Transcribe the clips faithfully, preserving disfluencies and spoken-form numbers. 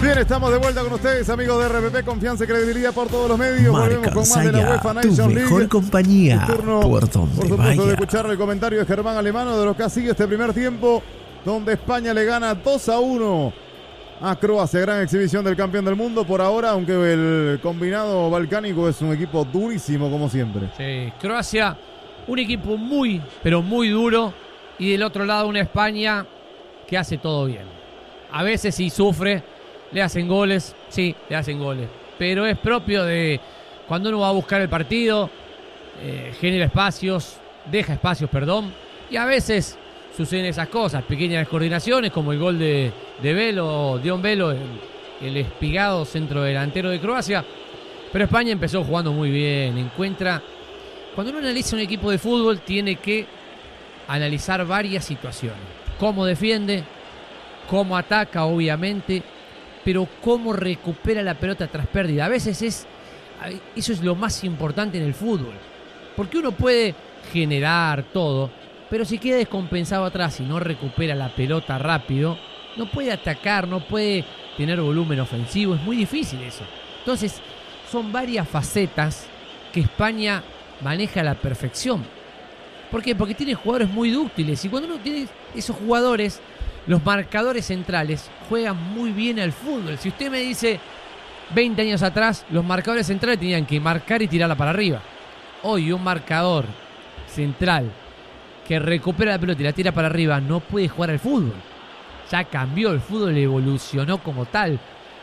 Bien, estamos de vuelta con ustedes, amigos de R P P, confianza y credibilidad por todos los medios. Marca Volvemos con más de la UEFA tu Nations mejor League. compañía, El turno, por donde por supuesto, vaya. de escuchar el comentario de Germán Alemano de lo que ha sido este primer tiempo, donde España le gana dos a uno a Croacia. Gran exhibición del campeón del mundo por ahora, aunque el combinado balcánico es un equipo durísimo como siempre. Sí, Croacia, un equipo muy, pero muy duro. Y del otro lado una España que hace todo bien. A veces sí sufre, le hacen goles, sí, le hacen goles. Pero es propio de cuando uno va a buscar el partido, eh, genera espacios, deja espacios, perdón. Y a veces suceden esas cosas, pequeñas descoordinaciones, como el gol de, de Velo, Dion Velo, el, el espigado centrodelantero de Croacia. Pero España empezó jugando muy bien, encuentra... Cuando uno analiza un equipo de fútbol, tiene que analizar varias situaciones. Cómo defiende, cómo ataca, obviamente, pero cómo recupera la pelota tras pérdida. A veces es, eso es lo más importante en el fútbol. Porque uno puede generar todo, pero si queda descompensado atrás y no recupera la pelota rápido, no puede atacar, no puede tener volumen ofensivo. Es muy difícil eso. Entonces, son varias facetas que España maneja a la perfección. ¿Por qué? Porque tiene jugadores muy dúctiles. Y cuando uno tiene esos jugadores, los marcadores centrales juegan muy bien al fútbol. Si usted me dice veinte años atrás, los marcadores centrales tenían que marcar y tirarla para arriba. Hoy un marcador central que recupera la pelota y la tira para arriba no puede jugar al fútbol. Ya cambió, el fútbol evolucionó como tal.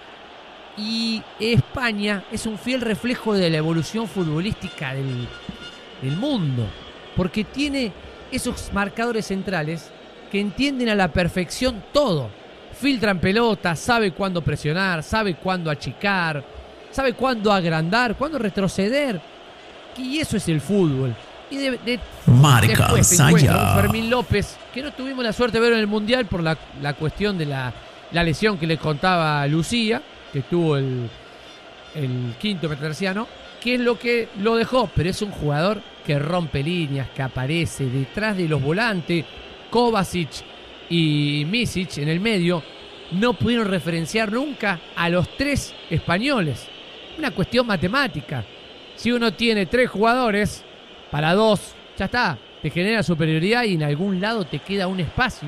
Y España es un fiel reflejo de la evolución futbolística del, del mundo. Porque tiene esos marcadores centrales que entienden a la perfección todo. Filtran pelota, sabe cuándo presionar, sabe cuándo achicar, sabe cuándo agrandar, cuándo retroceder. Y eso es el fútbol. Y de, de, Marca después se encuentra Saya. un Fermín López, que no tuvimos la suerte de verlo en el Mundial por la, la cuestión de la, la lesión que le contaba Lucía, que tuvo el, el quinto metatarsiano, que es lo que lo dejó. Pero es un jugador que rompe líneas, que aparece detrás de los volantes. Kovacic y Misic en el medio no pudieron referenciar nunca a los tres españoles. Una cuestión matemática. Si uno tiene tres jugadores para dos, ya está, te genera superioridad y en algún lado te queda un espacio.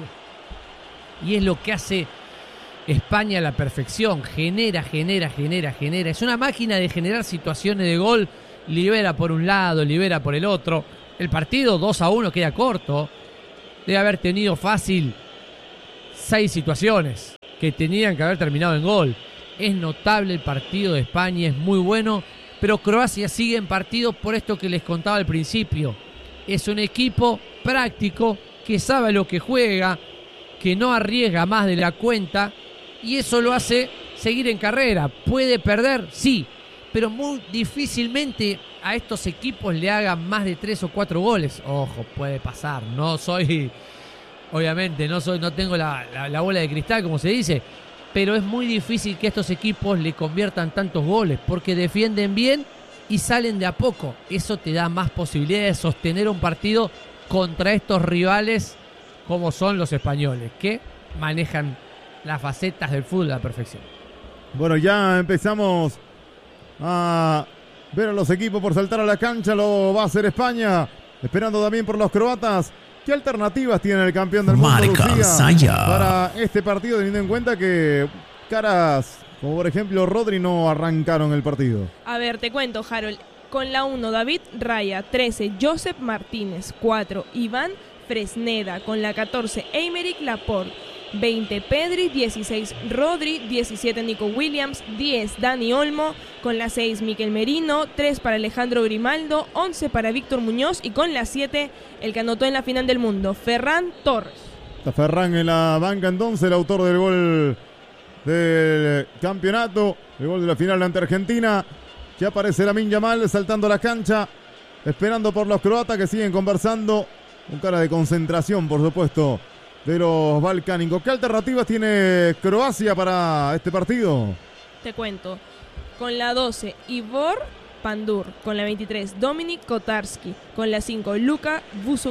Y es lo que hace España a la perfección. Genera, genera, genera, genera. Es una máquina de generar situaciones de gol. Libera por un lado, libera por el otro. El partido dos a uno queda corto. Debe haber tenido fácil seis situaciones que tenían que haber terminado en gol. Es notable el partido de España, es muy bueno, pero Croacia sigue en partido por esto que les contaba al principio. Es un equipo práctico que sabe lo que juega, que no arriesga más de la cuenta y eso lo hace seguir en carrera. ¿Puede perder? Sí, pero muy difícilmente a estos equipos le hagan más de tres o cuatro goles. Ojo, puede pasar. No soy, obviamente, no soy, no tengo la, la, la bola de cristal, como se dice, pero es muy difícil que estos equipos le conviertan tantos goles, porque defienden bien y salen de a poco. Eso te da más posibilidades de sostener un partido contra estos rivales como son los españoles, que manejan las facetas del fútbol a la perfección. Bueno, ya empezamos a ver a los equipos por saltar a la cancha. Lo va a hacer España, esperando también por los croatas. ¿Qué alternativas tiene el campeón del mundo, Marca Lucía, Saya. para este partido, teniendo en cuenta que caras como por ejemplo Rodri no arrancaron el partido? A ver, te cuento, Harold. Con la uno, David Raya. trece, Josep Martínez. cuatro, Iván Fresneda. Con la catorce, Aymeric Laporte. veinte, Pedri. dieciséis, Rodri. diecisiete, Nico Williams. diez, Dani Olmo. Con la seis, Miquel Merino. tres para Alejandro Grimaldo. once para Víctor Muñoz. Y con la siete, el que anotó en la final del mundo, Ferran Torres. Está Ferran en la banca entonces, el autor del gol del campeonato, el gol de la final ante Argentina. Ya aparece Lamine Yamal saltando la cancha, esperando por los croatas que siguen conversando, con cara de concentración, por supuesto, de los balcánicos. ¿Qué alternativas tiene Croacia para este partido? Te cuento. Con la doce, Ivor Pandur. Con la veintitrés, Dominik Kotarski. Con la cinco, Luka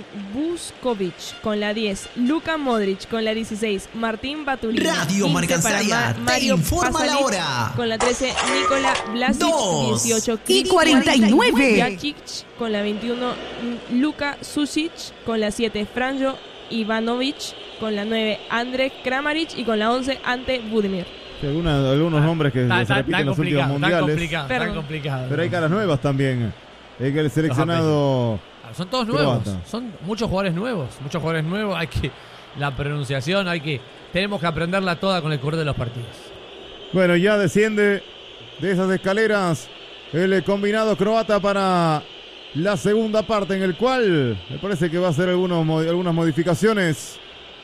Vuskovic. Con la diez, Luka Modric. Con la dieciséis, Martín Batulina. Radio Marcansaya Ma te informa Pasalic. la hora. Con la trece, Nikola Vlasic. Dos dieciocho, y cuarenta y nueve. Jakic. Con la veintiuno, Luka Susic. Con la siete, Franjo Ivanovic. Con la nueve, Andrej Kramaric. Y con la once, Ante Budimir. Sí, alguna, algunos nombres que Tan, se tan, repiten tan en los últimos complicado, tan mundiales. complicado, tan Perdón. complicado. Pero hay caras nuevas también. Es que el seleccionado... Son todos nuevos, croata. son muchos jugadores nuevos, muchos jugadores nuevos, hay que, la pronunciación, hay que, tenemos que aprenderla toda con el correr de los partidos. Bueno, ya desciende de esas escaleras el combinado croata para la segunda parte, en el cual me parece que va a hacer algunos, algunas modificaciones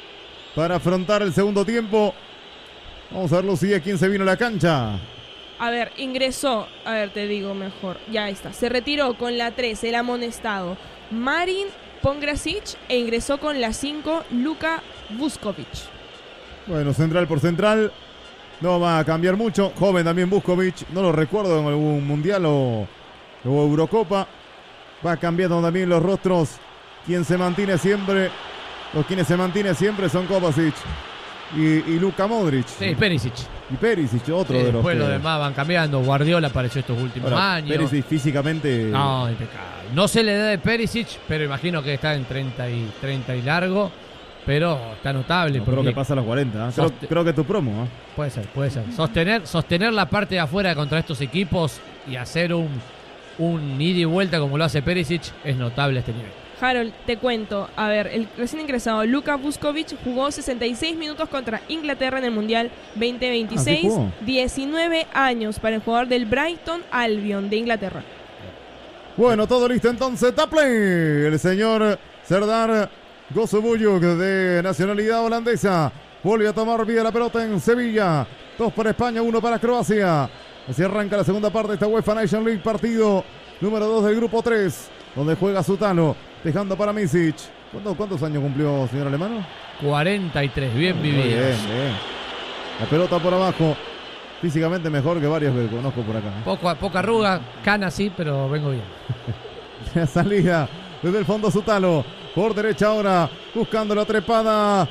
para afrontar el segundo tiempo. Vamos a ver, Lucía, quién se vino a la cancha. A ver, ingresó, a ver, te digo mejor, ya está. Se retiró con la tres, el amonestado Marin Pongracic, e ingresó con la cinco, Luka Vuskovic. Bueno, central por central, no va a cambiar mucho. Joven también Vuskovic, no lo recuerdo en algún mundial o, o Eurocopa. Va cambiando también los rostros. Quien se mantiene siempre, los quienes se mantienen siempre son Kovacic y, y Luka Modric. Sí, Perisic. Y Perisic, otro Sí, de los después que... los demás van cambiando. Guardiola apareció estos últimos Ahora, años. Perisic físicamente... No, impecable. No sé la edad de Perisic, pero imagino que está en treinta y, treinta y largo. Pero está notable. No, creo porque que pasa a los cuarenta. ¿eh? Creo, Soste- creo que tu promo. ¿eh? Puede ser, puede ser. Sostener, sostener la parte de afuera contra estos equipos y hacer un, un ida y vuelta como lo hace Perisic es notable a este nivel. Harold, te cuento, a ver, el recién ingresado Luka Vuskovic jugó sesenta y seis minutos contra Inglaterra en el Mundial veinte veintiséis, Ah, ¿sí jugó? diecinueve años para el jugador del Brighton Albion de Inglaterra. Bueno, todo listo entonces. Tapley, el señor Serdar Gozubuyuk, de nacionalidad holandesa, vuelve a tomar vida la pelota en Sevilla. Dos para España, uno para Croacia. Así arranca la segunda parte de esta UEFA Nation League, partido número dos del grupo tres, donde juega Zutano, dejando para Misic. ¿Cuántos, ¿Cuántos años cumplió, señor Alemano? cuarenta y tres, bien Muy vividos. bien, bien. La pelota por abajo, físicamente mejor que varios que conozco por acá. Poco, poca arruga, cana sí, pero vengo bien. La salida desde el fondo Zutalo, por derecha ahora, buscando la trepada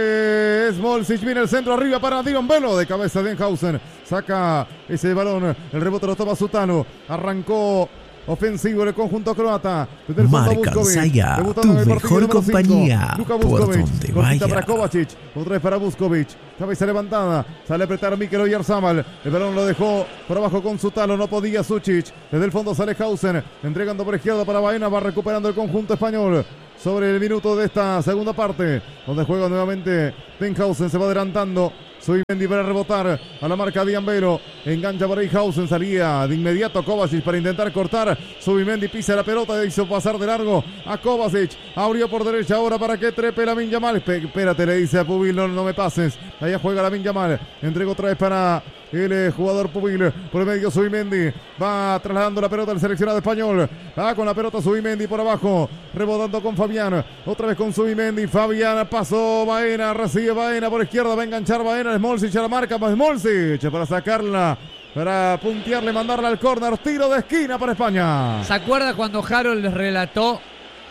de Smolcic. Viene el centro arriba para Diron Velo, de cabeza de Enhausen. Saca ese balón, el rebote lo toma Zutalo. Arrancó ofensivo el conjunto croata. Desde el fondo Marcansaya, Debutando tu en el partido mejor número cinco. compañía, Luka por Vuskovic, donde cortita vaya. para Kovacic, otra vez para Vuskovic. Cabeza levantada, sale a apretar Mikel Oyarzabal. El balón lo dejó por abajo con Zutalo, no podía Sucic. Desde el fondo sale Hausen, entregando por izquierda para Baena, va recuperando el conjunto español. Sobre el minuto de esta segunda parte, donde juega nuevamente Denhausen, se va adelantando. Zubimendi para rebotar a la marca de Ambero. Engancha por ahí Hausen, salía de inmediato Kovacic para intentar cortar. Zubimendi pisa la pelota, hizo pasar de largo a Kovacic. Abrió por derecha ahora para que trepe Lamine Yamal. Espérate, le dice a Pubil, no, no me pases. Allá juega Lamine Yamal. Entrega otra vez para el eh, jugador Pubil. Por el medio Zubimendi. Va trasladando la pelota al seleccionado español. Va con la pelota Zubimendi por abajo. Rebotando con Fabián. Otra vez con Zubimendi. Fabián pasó Baena. Recibe Baena por izquierda. Va a enganchar Baena. Smolcic a la marca. Smolcic para sacarla. Para puntearle, mandarla al córner. Tiro de esquina para España. ¿Se acuerda cuando Harold les relató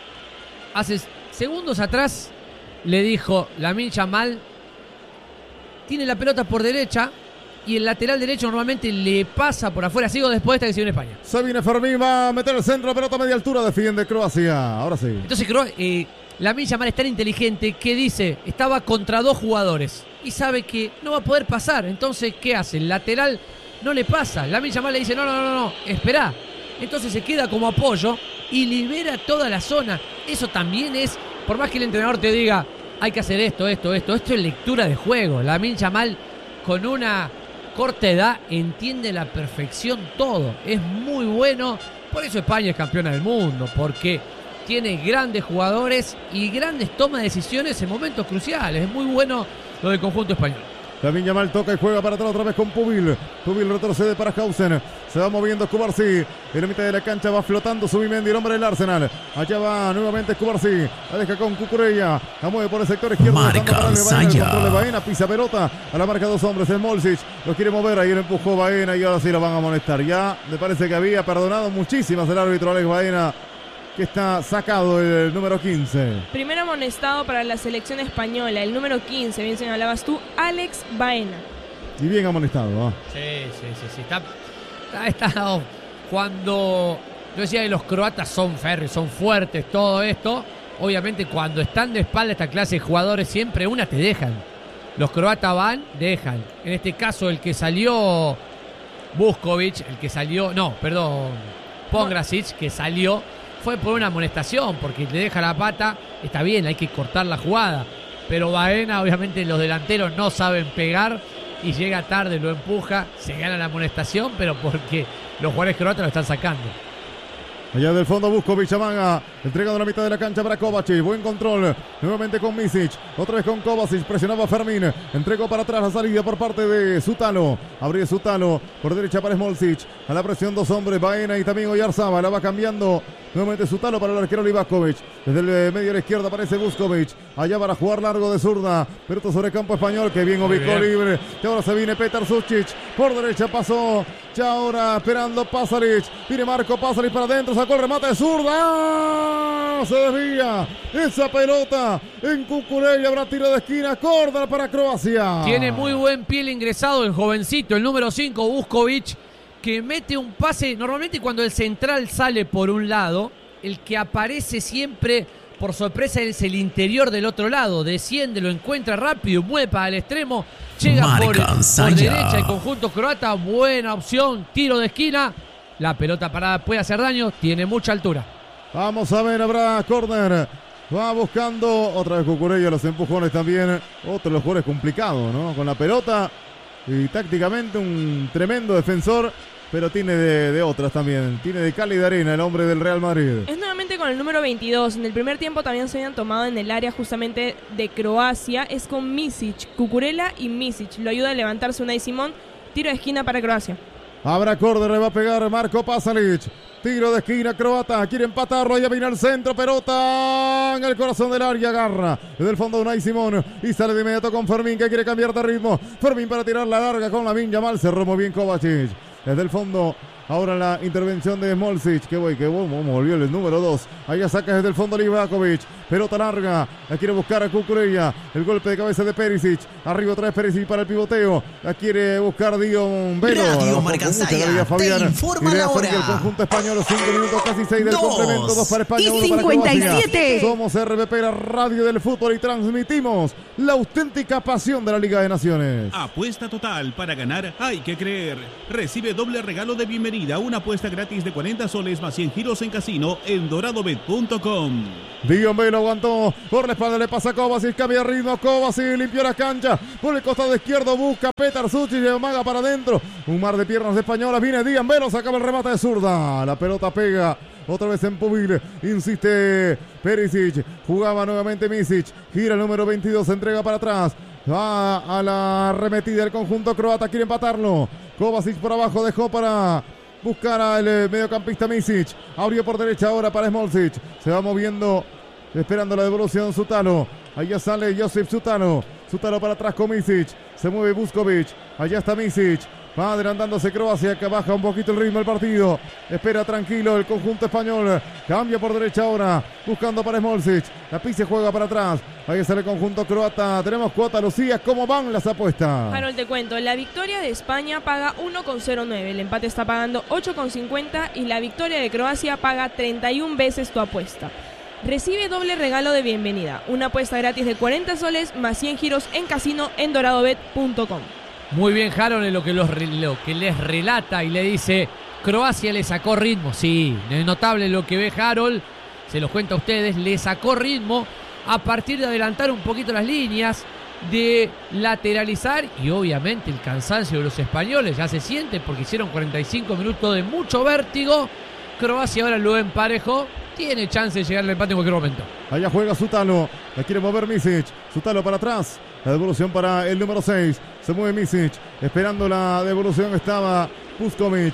hace segundos atrás? Le dijo Lamine Yamal tiene la pelota por derecha y el lateral derecho normalmente le pasa por afuera. Sigo después de esta que se viene España. Se viene Fermín, va a meter el centro, pelota a media altura, defiende Croacia. Ahora sí. Entonces eh, Lamine Yamal es tan inteligente que dice, estaba contra dos jugadores y sabe que no va a poder pasar. Entonces, ¿qué hace? El lateral no le pasa. Lamine Yamal le dice, no, no, no, no, esperá. Entonces se queda como apoyo y libera toda la zona. Eso también es, por más que el entrenador te diga, hay que hacer esto, esto, esto, esto es lectura de juego. Lamine Yamal con una corta edad entiende a la perfección todo. Es muy bueno. Por eso España es campeona del mundo, porque tiene grandes jugadores y grandes tomas de decisiones en momentos cruciales. Es muy bueno lo del conjunto español. Lamine Yamal toca y juega para atrás otra vez con Pubil. Pubil retrocede para Hausen. Se va moviendo Cubarsí. En la mitad de la cancha va flotando Zubimendi, el hombre del Arsenal. Allá va nuevamente Cubarsí. La deja con Cucurella. La mueve por el sector izquierdo. Marca Saya. El control de Baena. Pisa pelota. A la marca dos hombres. El Molsic lo quiere mover. Ahí lo empujó Baena y ahora sí lo van a amonestar. Ya me parece que había perdonado muchísimas el árbitro Alex Baena, que está sacado el número quince. Primero amonestado para la selección española, el número quince, bien señalabas tú, Alex Baena. Y bien amonestado, ¿eh? Sí, sí, sí, sí. Está, está, está, cuando yo decía que los croatas son férreos, son fuertes, todo esto, obviamente cuando están de espalda esta clase de jugadores siempre una te dejan. Los croatas van, dejan. En este caso el que salió Vuskovic, el que salió, no, perdón, Pongracic, que salió, fue por una amonestación, porque le deja la pata, está bien, hay que cortar la jugada. Pero Baena, obviamente los delanteros no saben pegar y llega tarde, lo empuja, se gana la amonestación, pero porque los jugadores croatas lo están sacando. Allá del fondo Vuskovic, amaga, entregando la mitad de la cancha para Kovacic, buen control, nuevamente con Misic, otra vez con Kovacic, presionaba a Fermín, entregó para atrás la salida por parte de Zutalo, abre Zutalo, por derecha para Smolcic, a la presión dos hombres, Baena y también Oyarzaba, la va cambiando, nuevamente Zutalo para el arquero Livakovic, desde el medio a la izquierda aparece Vuskovic, allá para jugar largo de zurda, pelota sobre campo español, que bien ubicó libre, que ahora se viene Petar Sucic, por derecha pasó, ya ahora esperando Pasalic, viene Marco Pasalic para adentro, sacó el remate de zurda, ¡ah! Se desvía esa pelota en Cucurella, habrá tiro de esquina, córner para Croacia. Tiene muy buen pie el ingresado, el jovencito, el número cinco, Vuskovic, que mete un pase, normalmente cuando el central sale por un lado, el que aparece siempre por sorpresa es el interior del otro lado, desciende, lo encuentra rápido, mueve para el extremo, llega por, por derecha el conjunto croata, buena opción, tiro de esquina, la pelota parada puede hacer daño, tiene mucha altura. Vamos a ver, habrá córner, va buscando otra vez Cucurella, los empujones también, otro de los jugadores complicados, ¿no? Con la pelota y tácticamente un tremendo defensor, pero tiene de, de otras también, tiene de cal y de arena el hombre del Real Madrid. Es nuevamente con el número veintidós, en el primer tiempo también se habían tomado en el área justamente de Croacia, es con Misic, Cucurella y Misic, lo ayuda a levantarse Unai Simón, tiro de esquina para Croacia. Habrá córner, le va a pegar Marco Pasalic. Tiro de esquina croata, quiere empatarlo, allá viene al centro, pelota en el corazón del área, agarra desde el fondo Unai Simón y sale de inmediato con Fermín, que quiere cambiar de ritmo. Fermín para tirar la larga con Lamine Yamal, cerró muy bien Kovacic. Desde el fondo, ahora la intervención de Smolcic, que voy, que volvió el número dos. Allá saca desde el fondo Livakovic, pelota larga, la quiere buscar a Cucurella, el golpe de cabeza de Perisic, arriba otra vez Perisic para el pivoteo, la quiere buscar Dion Velo. Radio Marca Saya, te informa la hora. El conjunto español, cinco minutos, casi seis del Dos complemento, dos para España, y uno para cincuenta y Croacia. siete. Somos R B P, la radio del fútbol, y transmitimos la auténtica pasión de la Liga de Naciones. Apuesta total, para ganar hay que creer. Recibe doble regalo de bienvenida, una apuesta gratis de cuarenta soles más cien giros en casino en doradobet punto com. Dion Velo aguantó, por la espalda le pasa a Kovacic, cambia ritmo, Kovacic limpió la cancha, por el costado izquierdo busca Petar Sucic, y amaga para adentro, un mar de piernas españolas, viene Dion Velo, sacaba el remate de zurda, la pelota pega otra vez en Pubil, insiste Perisic, jugaba nuevamente Misic, gira el número veintidós, se entrega para atrás, va a la arremetida del conjunto croata, quiere empatarlo, Kovacic por abajo, dejó para buscar al mediocampista Misic, abrió por derecha ahora para Smolcic, se va moviendo, esperando la devolución Zutalo, allá sale Josip Zutalo, Zutalo para atrás con Misic, se mueve Vuskovic, allá está Misic, va adelantándose Croacia, que baja un poquito el ritmo del partido, espera tranquilo el conjunto español, cambia por derecha ahora, buscando para Smolcic, la pisa juega para atrás, ahí sale el conjunto croata, tenemos cuota Lucía, ¿cómo van las apuestas? Harold, te cuento, la victoria de España paga uno coma cero nueve, el empate está pagando ocho coma cincuenta y la victoria de Croacia paga treinta y una veces tu apuesta. Recibe doble regalo de bienvenida, una apuesta gratis de cuarenta soles más cien giros en casino en doradobet punto com. Muy bien Harold en lo que, los, lo que les relata y le dice, Croacia le sacó ritmo, sí, es notable lo que ve Harold, se los cuento a ustedes, le sacó ritmo a partir de adelantar un poquito las líneas, de lateralizar y obviamente el cansancio de los españoles ya se siente porque hicieron cuarenta y cinco minutos de mucho vértigo. Croacia ahora lo emparejó, tiene chance de llegar al empate en cualquier momento. Allá juega Zutalo, la quiere mover Misic, Zutalo para atrás, la devolución para el número seis, se mueve Misic, esperando la devolución estaba Vuskovic,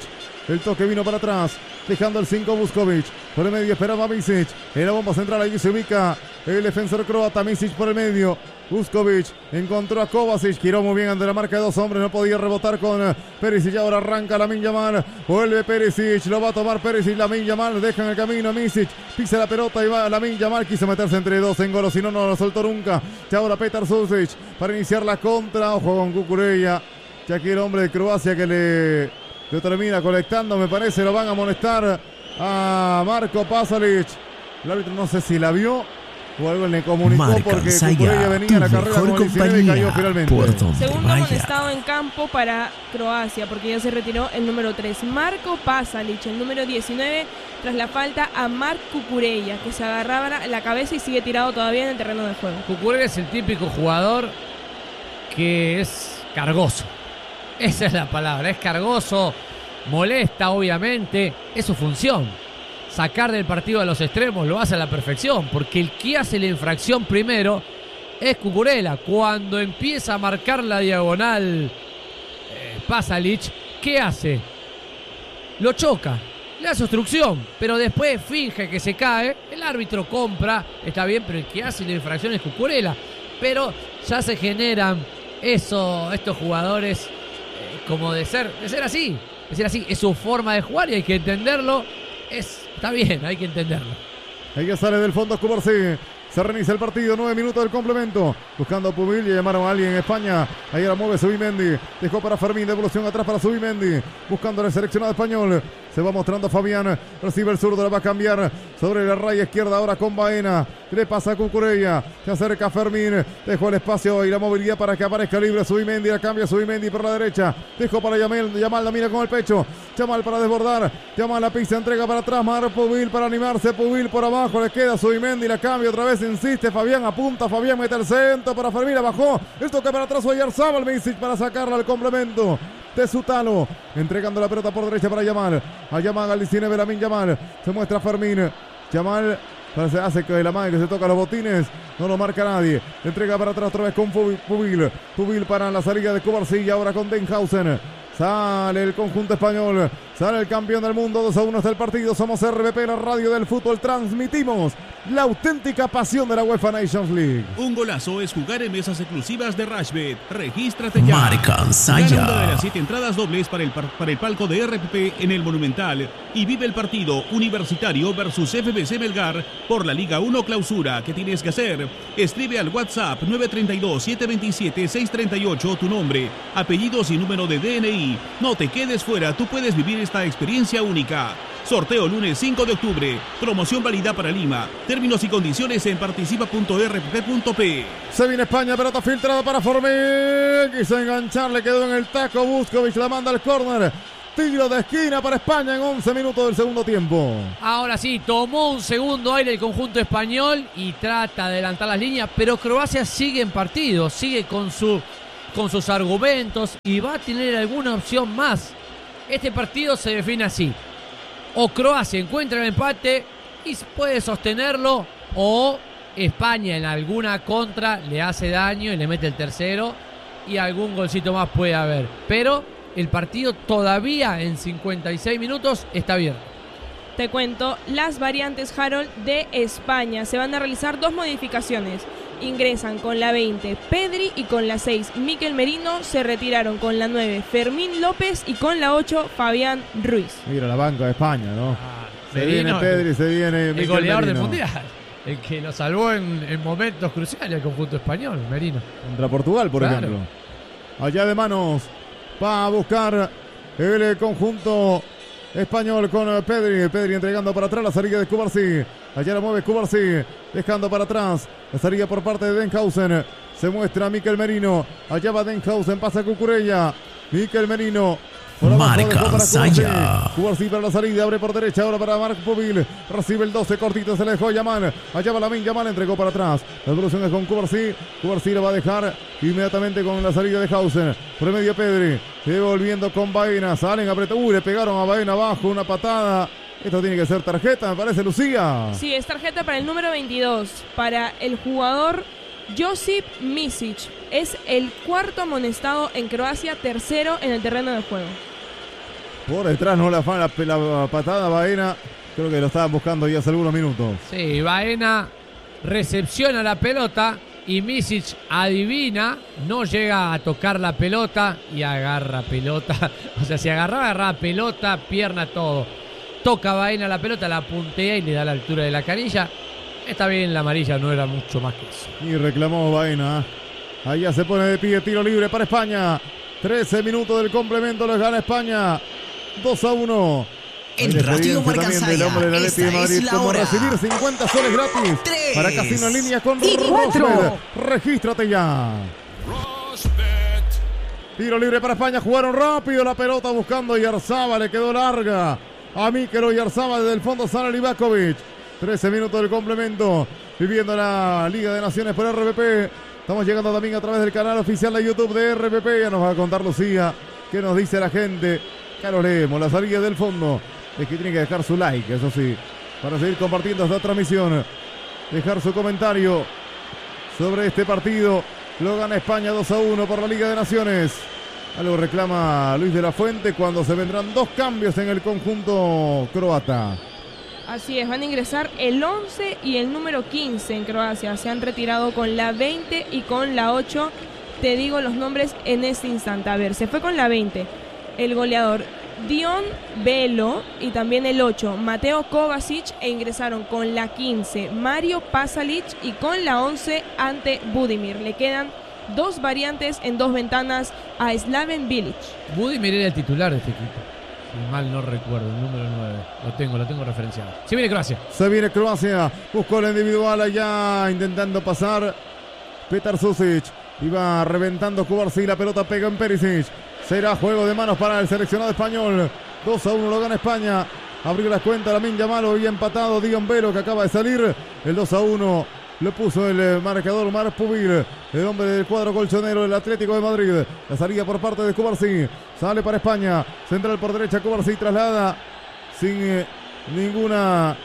El toque vino para atrás, dejando el cinco Vuskovic. Por el medio esperaba Misic. En la bomba central allí se ubica el defensor croata. Misic por el medio. Vuskovic encontró a Kovacic, giró muy bien ante la marca de dos hombres, no podía rebotar con Perisic, ahora arranca Lamine Yamal, vuelve Perisic, lo va a tomar Perisic, Lamine Yamal deja en el camino a Misic, pisa la pelota y va Lamine Yamal, quiso meterse entre dos en gol, si no, no lo soltó nunca. Y ahora Petar Susic para iniciar la contra, ojo con Cucurella, ya que el hombre de Croacia que le, le termina colectando, me parece, lo van a amonestar a Marko Pasalic. El árbitro no sé si la vio o algo le comunicó, Marca porque Saya, Cucurella venía a la carrera con el diecinueve y cayó finalmente. Segundo amonestado en campo para Croacia, porque ya se retiró el número tres, Marko Pasalic, el número diecinueve, tras la falta a Mark Cucurella, que se agarraba la cabeza y sigue tirado todavía en el terreno de juego. Cucurella es el típico jugador que es cargoso. Esa es la palabra, es cargoso, molesta obviamente, es su función. Sacar del partido a los extremos lo hace a la perfección, porque el que hace la infracción primero es Cucurella. Cuando empieza a marcar la diagonal eh, Pasalic, ¿qué hace? Lo choca, le hace obstrucción, pero después finge que se cae, el árbitro compra, está bien, pero el que hace la infracción es Cucurella. Pero ya se generan eso, estos jugadores eh, como de ser, de ser así, de ser así, es su forma de jugar y hay que entenderlo. Es, está bien, hay que entenderlo. Ahí ya sale del fondo Cubarsí. Se reinicia el partido, nueve minutos del complemento. Buscando a Pubil, y llamaron a alguien en España. Ahí ahora mueve Zubimendi. Dejó para Fermín, devolución atrás para Zubimendi. Buscando al seleccionado español. Se va mostrando Fabián. Recibe el zurdo, la va a cambiar sobre la raya izquierda ahora con Baena. Le pasa a Cucurella. Se acerca a Fermín. Dejó el espacio y la movilidad para que aparezca libre Zubimendi. La cambia Zubimendi por la derecha. Dejó para Yamal. Yamal la mira con el pecho. Yamal para desbordar. Yamal la pisa, entrega para atrás. Mar Pubil para animarse. Pubil por abajo. Le queda Zubimendi. La cambia otra vez. Insiste Fabián. Apunta Fabián. Mete el centro para Fermín. Bajó. El toque para atrás. Oyarzábal. Misic para sacarla al complemento de Sutalo, entregando la pelota por derecha para Yamal. A Yamal al diecinueve, Lamine Yamal. Se muestra Fermín. Yamal se hace que la mano que se toca los botines. No lo marca nadie. Entrega para atrás otra vez con Pubil. Pubil para la salida de Cubarsí. Ahora con Denhausen. Sale el conjunto español. Sale el campeón del mundo. dos a uno está el partido. Somos R B P, la radio del fútbol. Transmitimos la auténtica pasión de la UEFA Nations League. Un golazo es jugar en mesas exclusivas de Rashbet. Regístrate ya. Marca Saya. Gana una de las siete entradas dobles para el, para el palco de R P P en el Monumental y vive el partido Universitario versus F B C Melgar por la Liga uno Clausura. ¿Qué tienes que hacer? Escribe al WhatsApp nueve tres dos, siete dos siete, seis tres ocho tu nombre, apellidos y número de D N I. No te quedes fuera, tú puedes vivir esta experiencia única. Sorteo lunes cinco de octubre. Promoción válida para Lima. Términos y condiciones en participa punto r p p punto p. Se viene España, pelota filtrada para Formín. Quiso enganchar, le quedó en el taco. Vuskovic la manda al córner. Tiro de esquina para España en once minutos del segundo tiempo. Ahora sí, tomó un segundo aire el conjunto español y trata de adelantar las líneas, pero Croacia sigue en partido, sigue con, su, con sus argumentos y va a tener alguna opción más. Este partido se define así. O Croacia encuentra el empate y puede sostenerlo, o España en alguna contra le hace daño y le mete el tercero y algún golcito más puede haber. Pero el partido todavía en cincuenta y seis minutos está abierto. Te cuento las variantes, Harold, de España. Se van a realizar dos modificaciones. Ingresan con la veinte Pedri y con la seis Mikel Merino. Se retiraron con la nueve Fermín López y con la ocho Fabián Ruiz. Mira la banca de España, ¿no? Ah, se Merino, viene Pedri, se viene el Mikel goleador Merino. del Mundial. El que lo salvó en, en momentos cruciales al conjunto español, Merino. Contra Portugal, por Claro. ejemplo. Allá de manos va a buscar el conjunto español con Pedri. Pedri entregando para atrás la salida de Cubarsí. Allá la mueve Cubarsí, dejando para atrás la salida por parte de Denhausen. Se muestra Mikel Merino. Allá va Denhausen, pasa Cucurella. Mikel Merino. Por abajo, Marca dejó para Cubarsí. Saya. Cubarsí para la salida, abre por derecha, ahora para Marc Pubil. Recibe el doce, cortito, se le dejó Yamal. Allá va Lamine Yamal, entregó para atrás. La evolución es con Cubarsí. Cubarsí lo va a dejar inmediatamente con la salida de Hausen. Por el medio Pedri, devolviendo con Baena. Salen apretando. Uy, le pegaron a Baena abajo, una patada. Esto tiene que ser tarjeta, me parece, Lucía. Sí, es tarjeta para el número veintidós, para el jugador Josip Misic. Es el cuarto amonestado en Croacia, tercero en el terreno de juego. Por detrás no la, la, la patada Baena. Creo que lo estaban buscando ya hace algunos minutos. Sí, Baena recepciona la pelota y Misic adivina, no llega a tocar la pelota y agarra pelota. O sea, si agarraba, agarraba pelota, pierna, todo. Toca Baena la pelota, la puntea y le da la altura de la canilla. Está bien, la amarilla no era mucho más que eso. Y reclamó Baena. Allá se pone de pie, tiro libre para España. trece minutos del complemento, los gana España. dos a uno. En Radio Marcansaya, esta es la como hora. recibir cincuenta soles gratis Tres para Casino en Línea con y cuatro. Rosbet. Regístrate ya. Tiro libre para España, jugaron rápido la pelota buscando Yarzaba, le quedó larga a Míquel Oyarzaba, desde el fondo sale Livakovic. trece minutos del complemento, viviendo la Liga de Naciones por R P P. Estamos llegando también a través del canal oficial de YouTube de R P P. Ya nos va a contar Lucía qué nos dice la gente. Ya lo leemos, la salida del fondo. Es que tiene que dejar su like, eso sí, para seguir compartiendo esta transmisión. Dejar su comentario sobre este partido. Lo gana España dos a uno por la Liga de Naciones. Algo reclama Luis de la Fuente cuando se vendrán dos cambios en el conjunto croata. Así es, van a ingresar el once y el número quince en Croacia. Se han retirado con la veinte y con la ocho. Te digo los nombres en este instante. A ver, se fue con la veinte. El goleador Dion Velo y también el ocho, Mateo Kovacic, e ingresaron con la quince, Mario Pasalic, y con la once, Ante Budimir. Le quedan dos variantes en dos ventanas a Slaven Bilic. Budimir era el titular de este equipo, si mal no recuerdo, el número nueve. Lo tengo, lo tengo referenciado. Se viene Croacia. Se viene Croacia, buscó la individual allá, intentando pasar Petar Susic. Iba reventando Cubarsí, la pelota pega en Perisic. Será juego de manos para el seleccionado español. dos a uno lo gana España. Abrió las cuentas Lamine Yamal, había empatado Dion Velo, que acaba de salir. El dos a uno lo puso el marcador Marc Pubil, el hombre del cuadro colchonero del Atlético de Madrid. La salida por parte de Cubarsí. Sale para España. Central por derecha, Cubarsí traslada sin eh, ninguna...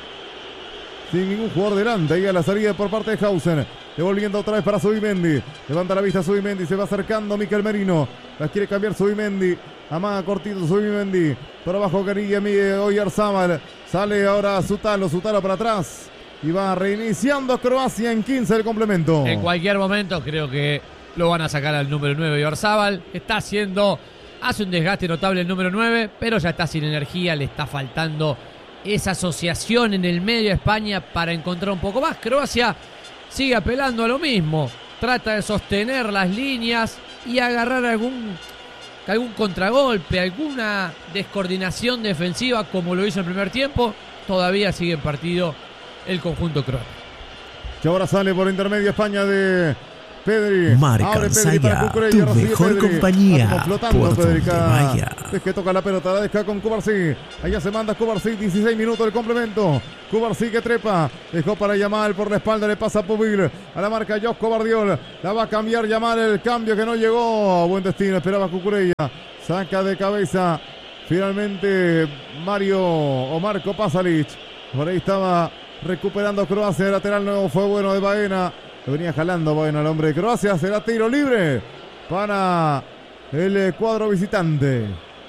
Sin ningún jugador delante. Ahí a la salida por parte de Hausen. Devolviendo otra vez para Zubimendi. Levanta la vista Zubimendi. Se va acercando Miquel Merino. La quiere cambiar Zubimendi. Amaga cortito Zubimendi. Por abajo Canilla mide Oyarzabal. Sale ahora Zutalo. Zutalo para atrás. Y va reiniciando Croacia en quince del complemento. En cualquier momento creo que lo van a sacar al número nueve Oyarzabal. Está haciendo... Hace un desgaste notable el número nueve. Pero ya está sin energía. Le está faltando esa asociación en el medio de España para encontrar un poco más. Croacia sigue apelando a lo mismo. Trata de sostener las líneas y agarrar algún, algún contragolpe, alguna descoordinación defensiva como lo hizo en el primer tiempo. Todavía sigue en partido el conjunto croata. Que ahora sale por intermedio España de Pedri. Marcansaya, tu mejor Pedri. compañía. Flotando Por Pedri. donde vaya. Es que toca la pelota, la deja con Cubarsí. Allá se manda Cubarsí, dieciséis minutos del complemento. Cubarsí que trepa, dejó para Yamal por la espalda, le pasa a Pubil. A la marca Josko Bardiol. La va a cambiar Yamal, el cambio que no llegó. Buen destino, esperaba Cucurella. Saca de cabeza finalmente Mario o Marco Pasalic. Por ahí estaba recuperando Croacia. El lateral nuevo fue bueno de Baena. Lo venía jalando Baena, el hombre de Croacia. Será tiro libre para el cuadro visitante.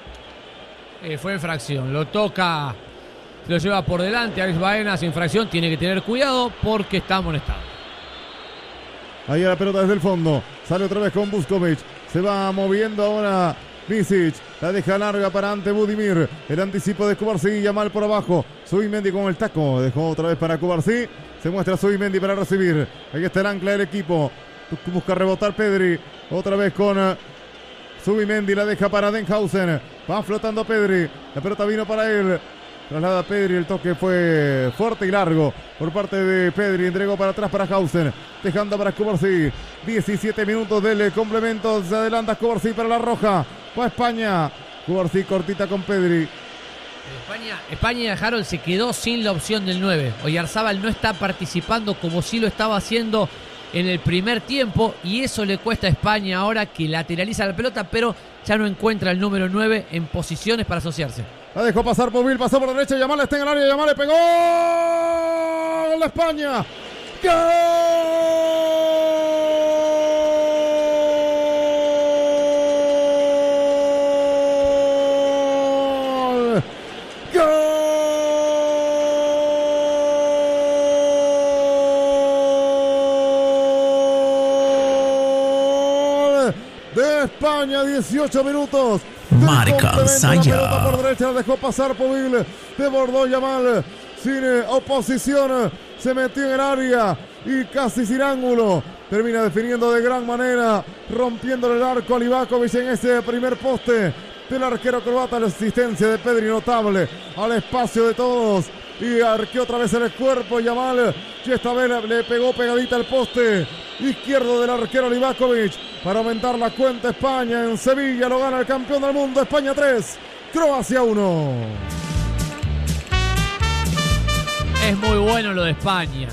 Eh, fue infracción, lo toca, lo lleva por delante Alex Baena, sin infracción, tiene que tener cuidado porque está amonestado. Ahí a la pelota desde el fondo, sale otra vez con Buskovic, se va moviendo ahora Misic, la deja larga para Ante Budimir, el anticipo de Cubarsí, Yamal por abajo, Zubimendi con el taco, dejó otra vez para Cubarsí, se muestra Zubimendi para recibir, ahí está el ancla del equipo, busca rebotar Pedri, otra vez con Zubimendi, la deja para Denhausen, va flotando Pedri, la pelota vino para él, traslada Pedri, el toque fue fuerte y largo por parte de Pedri, entregó para atrás para Hausen, dejando para Cubarsí, diecisiete minutos del complemento, se adelanta Cubarsí para la roja, va España, Cubarsí cortita con Pedri. España, España Harold se quedó sin la opción del nueve, Oyarzabal no está participando como sí lo estaba haciendo en el primer tiempo y eso le cuesta a España ahora que lateraliza la pelota, pero ya no encuentra el número nueve en posiciones para asociarse. La dejó pasar Pubil, pasó por derecha, Yamal está en el área, Yamal le pegó. ¡Gol de España! ¡Gol España, dieciocho minutos. Marca Saya. La pelota por derecha la dejó pasar Povil. Desbordó Yamal sin eh, oposición. Se metió en el área y casi sin ángulo. Termina definiendo de gran manera, rompiéndole el arco a Livakovic en ese primer poste del arquero croata. La asistencia de Pedri notable al espacio de todos. Y arqueó otra vez en el cuerpo Yamal. Y esta vez le pegó pegadita al poste izquierdo del arquero Livakovic para aumentar la cuenta. España en Sevilla lo gana el campeón del mundo. España tres, Croacia uno. Es muy bueno lo de España.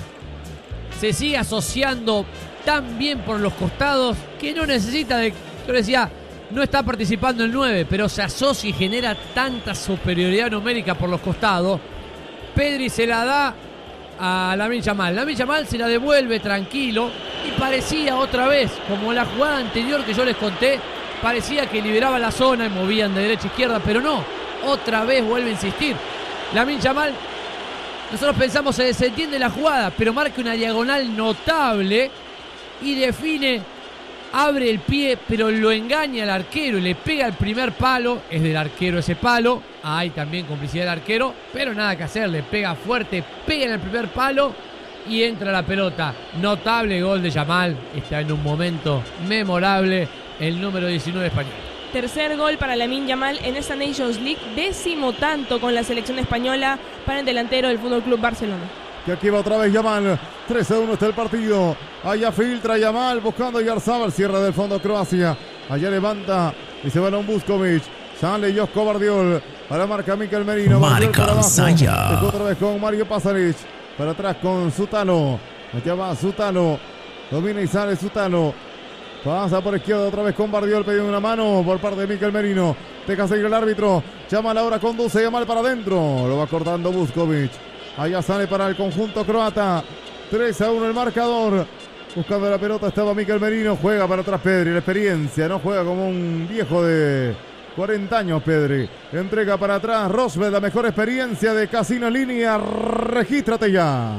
Se sigue asociando tan bien por los costados que no necesita de... Yo decía, no está participando el nueve, pero se asocia y genera tanta superioridad numérica por los costados. Pedri se la da a Lamine Yamal. Lamine Yamal se la devuelve tranquilo y parecía otra vez, como la jugada anterior que yo les conté, parecía que liberaba la zona y movían de derecha a izquierda, pero no, otra vez vuelve a insistir. Lamine Yamal, nosotros pensamos se desentiende la jugada, pero marca una diagonal notable y define, abre el pie, pero lo engaña al arquero y le pega el primer palo. Es del arquero ese palo. Hay también complicidad del arquero, pero nada que hacer. Le pega fuerte, pega en el primer palo y entra la pelota. Notable gol de Yamal. Está en un momento memorable el número diecinueve español. Tercer gol para Lamine Yamal en esta Nations League. Décimo tanto con la selección española para el delantero del F C Barcelona. Que aquí va otra vez Yamal. tres a uno está el partido. Allá filtra Yamal buscando Yarzábal. Cierra del fondo Croacia. Allá levanta y se va a un Vuskovic. Sale Josko Bardiol. Para marca Mikel Merino. Marca Saya. Dejó otra vez con Mario Pasalic. Para atrás con Zutalo. Allá va Zutalo. Domina y sale Zutalo. Pasa por izquierda otra vez con Bardiol pidiendo una mano por parte de Mikel Merino. Deja seguir el árbitro. Yamal ahora conduce Yamal para adentro. Lo va cortando Vuskovic. Allá sale para el conjunto croata. tres a uno el marcador. Buscando la pelota estaba Mikel Merino. Juega para atrás Pedri. La experiencia. No juega como un viejo de cuarenta años Pedri. Entrega para atrás Rosberg. La mejor experiencia de Casino en Línea. Regístrate ya.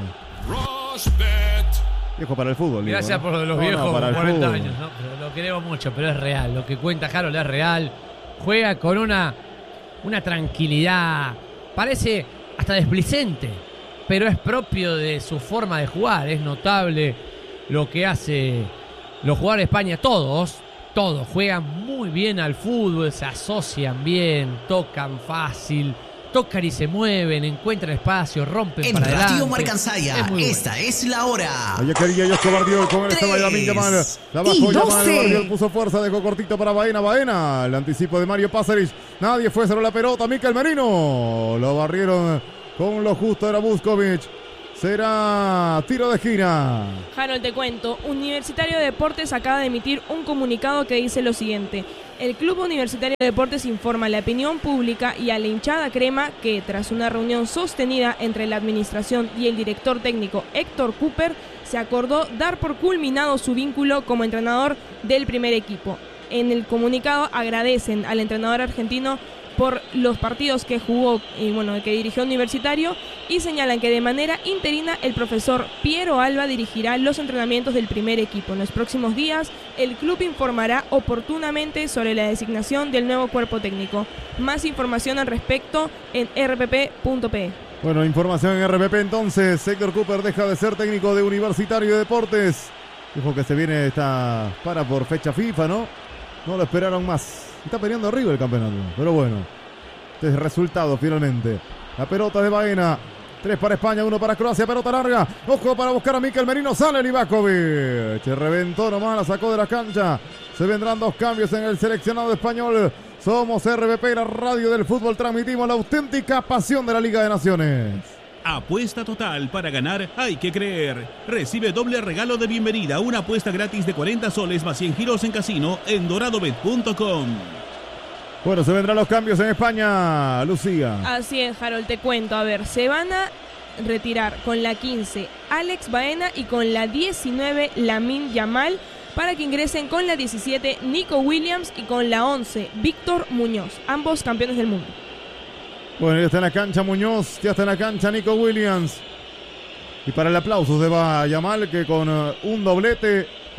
Rosberg. Viejo para el fútbol. Gracias digo, ¿no? por lo de los no, viejos no, para cuarenta fútbol. años. ¿no? Pero lo queremos mucho, pero es real. Lo que cuenta Harold es real. Juega con una, una tranquilidad. Parece hasta desplicente, pero es propio de su forma de jugar. Es notable lo que hace los jugadores de España. Todos, todos juegan muy bien al fútbol, se asocian bien, tocan fácil, tocan y se mueven, encuentran espacio, rompen En para adelante. Radio Marca Saya, Es muy bueno. esta es la hora. Allá quería Josko Bardiol con él estaba Lamine Yamal. La bajó y Yamal, doce. Bardiol puso fuerza, dejó cortito para Baena. Baena, el anticipo de Mario Pasalic. Nadie fue, cerró la pelota. Mikel Merino. Lo barrieron con lo justo, era Vuskovic. Será tiro de esquina. Harold, te cuento, Universitario de Deportes acaba de emitir un comunicado que dice lo siguiente. El Club Universitario de Deportes informa a la opinión pública y a la hinchada crema que tras una reunión sostenida entre la administración y el director técnico Héctor Cooper, se acordó dar por culminado su vínculo como entrenador del primer equipo. En el comunicado agradecen al entrenador argentino por los partidos que jugó y bueno, que dirigió Universitario, y señalan que de manera interina el profesor Piero Alba dirigirá los entrenamientos del primer equipo. En los próximos días el club informará oportunamente sobre la designación del nuevo cuerpo técnico. Más información al respecto en r p p punto p e. Bueno, información en R P P entonces. Héctor Cooper deja de ser técnico de Universitario de Deportes. Dijo que se viene esta para por fecha FIFA, ¿no? No lo esperaron más. Está peleando arriba el campeonato, pero bueno, este es el resultado finalmente. La pelota de Baena, tres para España, uno para Croacia, pelota larga. Ojo para buscar a Mikel Merino, sale Livakovic. Reventó nomás, la sacó de la cancha. Se vendrán dos cambios en el seleccionado español. Somos R P P, la radio del fútbol. Transmitimos la auténtica pasión de la Liga de Naciones. Apuesta total, para ganar hay que creer. Recibe doble regalo de bienvenida, una apuesta gratis de cuarenta soles más cien giros en casino en doradobet punto com. Bueno, se vendrán los cambios en España, Lucía. Así es, Harold, te cuento. A ver, se van a retirar con la quince Alex Baena y con la diecinueve Lamine Yamal, para que ingresen con la diecisiete Nico Williams y con la once Víctor Muñoz, ambos campeones del mundo. Bueno, ya está en la cancha Muñoz, ya está en la cancha Nico Williams. Y para el aplauso se va Yamal, que con uh, un doblete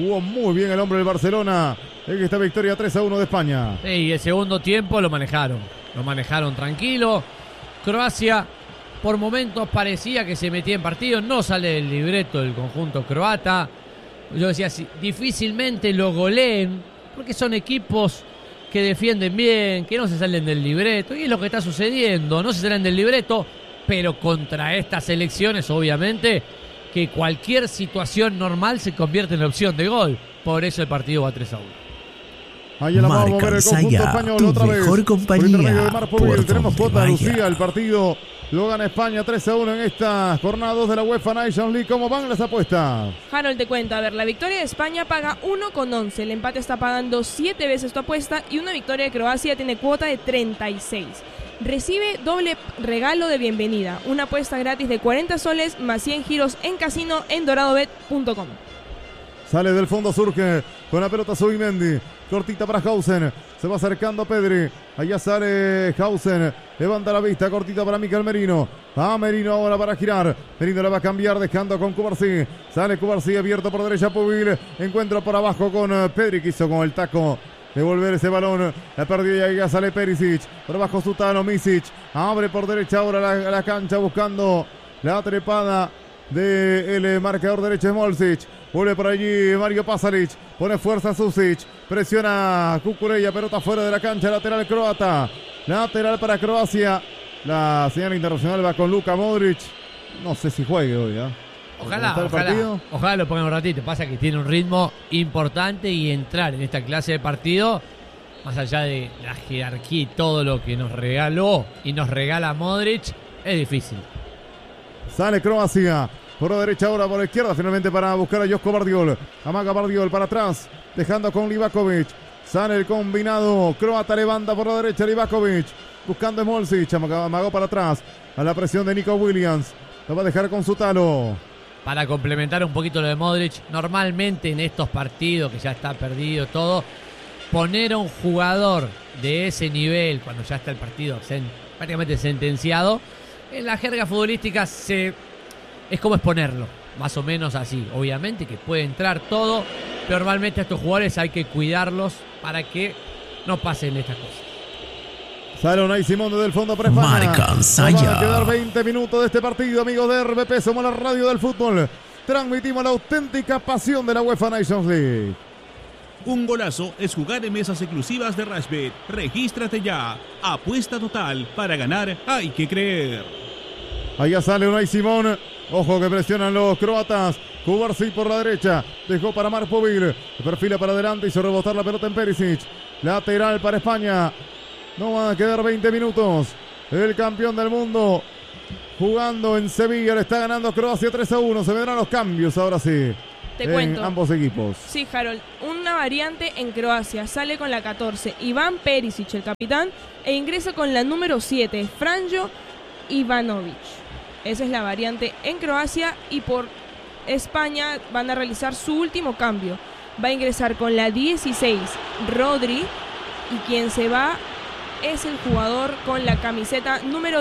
Jugó muy bien el hombre del Barcelona en esta victoria tres a uno de España. Sí, y el segundo tiempo lo manejaron. Lo manejaron tranquilo. Croacia por momentos parecía que se metía en partido. No sale del libreto del conjunto croata. Yo decía, sí, difícilmente lo goleen, porque son equipos que defienden bien, que no se salen del libreto. Y es lo que está sucediendo. No se salen del libreto, pero contra estas selecciones, obviamente, que cualquier situación normal se convierte en opción de gol. Por eso el partido va tres a uno. Ahí la vamos a mover el conjunto español tu otra vez. mejor compañía, Por intermedio de Marc Poveda, por tenemos donde cuota de vaya. Lucía. El partido lo gana España tres a uno en estas jornadas de la UEFA Nations League. ¿Cómo van las apuestas? Harold, te cuento, a ver, la victoria de España paga uno con once, el empate está pagando siete veces tu apuesta y una victoria de Croacia tiene cuota de treinta y seis. Recibe doble regalo de bienvenida, una apuesta gratis de cuarenta soles más cien giros en casino en doradobet punto com. Sale del fondo, surge con la pelota Zubimendi. Cortita para Hausen. Se va acercando a Pedri. Allá sale Hausen. Levanta la vista. Cortita para Mikel Merino. A Merino ahora para girar. Merino la va a cambiar dejando con Cubarsí. Sale Cubarsí abierto por derecha Pubil. Encuentra por abajo con Pedri. Quiso con el taco devolver ese balón. La perdió y ahí ya sale Perisic. Por abajo Sutano, Misic. Abre por derecha ahora la, la cancha buscando la trepada del marcador derecho Smolcic. Vuelve por allí Mario Pasalic. Pone fuerza a Susic. Presiona Cucurella. Pelota fuera de la cancha. Lateral croata. Lateral para Croacia. La señal internacional va con Luka Modric. No sé si juegue hoy, ¿eh? Ojalá, ojalá, ojalá lo pongan un ratito. Pasa que tiene un ritmo importante y entrar en esta clase de partido, más allá de la jerarquía y todo lo que nos regaló y nos regala Modric, es difícil. Sale Croacia. Por la derecha ahora, por la izquierda, finalmente para buscar a Josko Bardiol. Amaga Bardiol para atrás, dejando con Livakovic. Sale el combinado croata, levanta por la derecha Livakovic. Buscando a Smolcic, amagó para atrás. A la presión de Nico Williams. Lo va a dejar con Sutalo. Para complementar un poquito lo de Modric, normalmente en estos partidos que ya está perdido todo, poner a un jugador de ese nivel, cuando ya está el partido sen, prácticamente sentenciado, en la jerga futbolística se... es como exponerlo, más o menos así. Obviamente que puede entrar todo, pero normalmente a estos jugadores hay que cuidarlos para que no pasen estas cosas. Sale Unai Simón desde el fondo para España. Marca Saya. Van a quedar veinte minutos de este partido, amigos de R B P. Somos la radio del fútbol. Transmitimos la auténtica pasión de la UEFA Nations League. Un golazo es jugar en mesas exclusivas de Rashbet. Regístrate ya. Apuesta total. Para ganar hay que creer. Allá sale Unai Simón. Ojo que presionan los croatas. Cubarsí por la derecha. Dejó para Marc Poveda. Se perfila para adelante. Hizo rebotar la pelota en Perisic. Lateral para España. No van a quedar veinte minutos. El campeón del mundo jugando en Sevilla. Le está ganando Croacia tres a uno. Se vendrán los cambios ahora sí. Te en cuento. ambos equipos. Sí, Harold, una variante en Croacia. Sale con la catorce, Iván Perisic, el capitán, e ingresa con la número siete, Franjo Ivanovic. Esa es la variante en Croacia y por España van a realizar su último cambio. Va a ingresar con la dieciséis, Rodri, y quien se va es el jugador con la camiseta número